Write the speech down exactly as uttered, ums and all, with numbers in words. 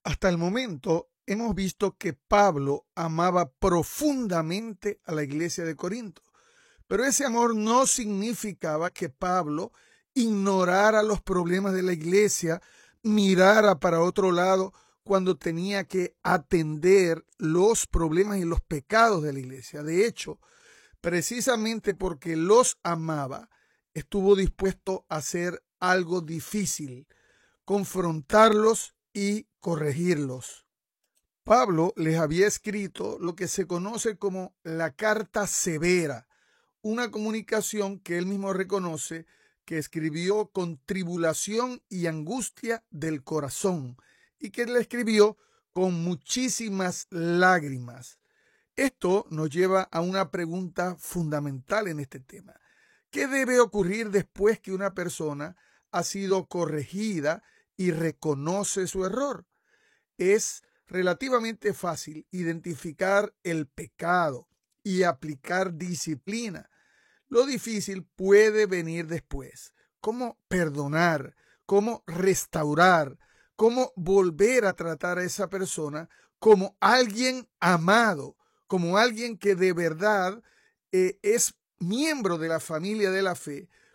Hasta el momento hemos visto que Pablo amaba profundamente a la iglesia de Corinto, pero ese amor no significaba que Pablo ignorara los problemas de la iglesia, mirara para otro lado cuando tenía que atender los problemas y los pecados de la iglesia. De hecho, precisamente porque los amaba, estuvo dispuesto a hacer algo difícil, confrontarlos y corregirlos. Pablo les había escrito lo que se conoce como la carta severa, una comunicación que él mismo reconoce que escribió con tribulación y angustia del corazón y que le escribió con muchísimas lágrimas. Esto nos lleva a una pregunta fundamental en este tema. ¿Qué debe ocurrir después que una persona ha sido corregida y reconoce su error? Es relativamente fácil identificar el pecado y aplicar disciplina. Lo difícil puede venir después. ¿Cómo perdonar? ¿Cómo restaurar? ¿Cómo volver a tratar a esa persona como alguien amado? Como alguien que de verdad eh, es miembro de la familia de la fe,